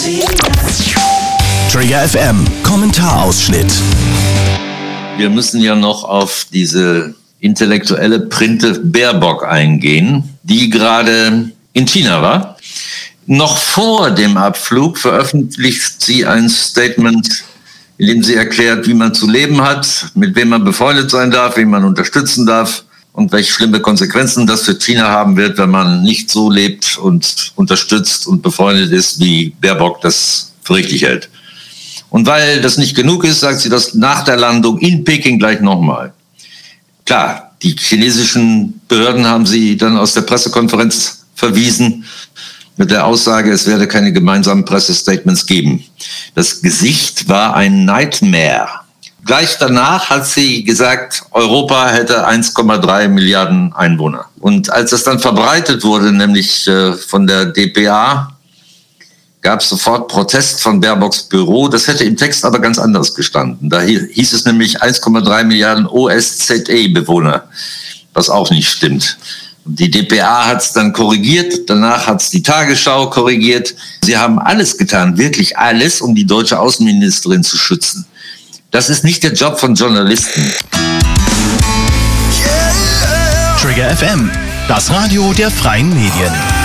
Trigger FM, Kommentarausschnitt. Wir müssen ja noch auf diese intellektuelle Printe Baerbock eingehen, die gerade in China war. Noch vor dem Abflug veröffentlicht sie ein Statement, in dem sie erklärt, wie man zu leben hat, mit wem man befreundet sein darf, wen man unterstützen darf und welche schlimme Konsequenzen das für China haben wird, wenn man nicht so lebt und unterstützt und befreundet ist, wie Baerbock das für richtig hält. Und weil das nicht genug ist, sagt sie das nach der Landung in Peking gleich nochmal. Klar, die chinesischen Behörden haben sie dann aus der Pressekonferenz verwiesen mit der Aussage, es werde keine gemeinsamen Pressestatements geben. Das Gesicht war ein Nightmare. Gleich danach hat sie gesagt, Europa hätte 1,3 Milliarden Einwohner. Und als das dann verbreitet wurde, nämlich von der dpa, gab es sofort Protest von Baerbocks Büro. Das hätte im Text aber ganz anders gestanden. Da hieß es nämlich 1,3 Milliarden OSZE-Bewohner, was auch nicht stimmt. Die dpa hat es dann korrigiert, danach hat es die Tagesschau korrigiert. Sie haben alles getan, wirklich alles, um die deutsche Außenministerin zu schützen. Das ist nicht der Job von Journalisten. Trigger FM, das Radio der freien Medien.